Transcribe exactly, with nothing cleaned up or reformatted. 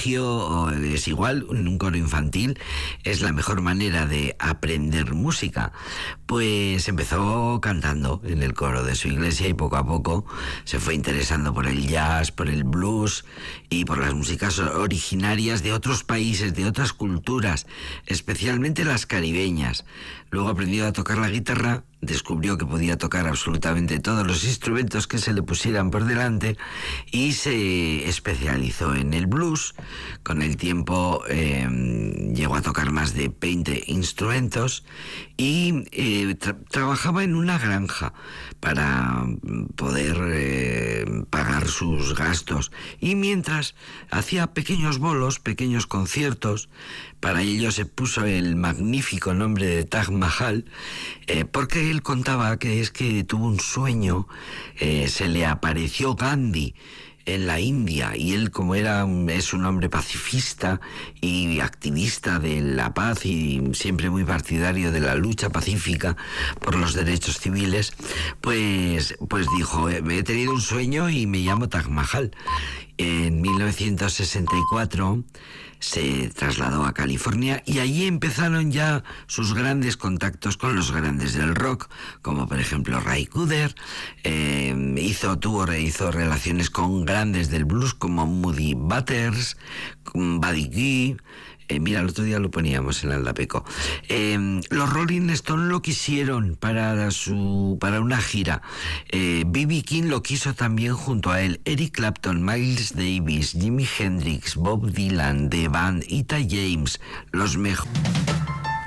colegio es igual, un coro infantil es la mejor manera de aprender música. Pues empezó cantando en el coro de su iglesia y poco a poco se fue interesando por el jazz, por el blues y por las músicas originarias de otros países, de otras culturas, especialmente las caribeñas. Luego aprendió a tocar la guitarra, descubrió que podía tocar absolutamente todos los instrumentos que se le pusieran por delante y se especializó en el blues. Con el tiempo eh, llegó a tocar más de veinte instrumentos y eh, tra- trabajaba en una granja para poder eh, pagar sus gastos, y mientras hacía pequeños bolos, pequeños conciertos. Para ello se puso el magnífico nombre de Taj Mahal, eh, porque él contaba que es que tuvo un sueño, eh, se le apareció Gandhi en la India, y él, como era un, es un hombre pacifista y activista de la paz y siempre muy partidario de la lucha pacífica por los derechos civiles, pues, pues dijo: he tenido un sueño y me llamo Taj Mahal. En mil novecientos sesenta y cuatro se trasladó a California y allí empezaron ya sus grandes contactos con los grandes del rock, como por ejemplo Ray Cooder. Eh, hizo, tuvo, hizo relaciones con grandes del blues como Muddy Waters, con Buddy Guy. Eh, mira, el otro día lo poníamos en el Aldapeco. Eh, los Rolling Stones lo quisieron para su para una gira. Eh, B B King lo quiso también junto a él. Eric Clapton, Miles Davis, Jimi Hendrix, Bob Dylan, The Band, Etta James, los mejores.